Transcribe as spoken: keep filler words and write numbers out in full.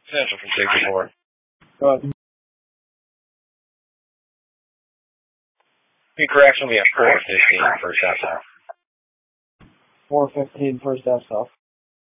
Central from sixty-four. Go ahead. Be correction, we have four fifteen first half south. four fifteen first half south.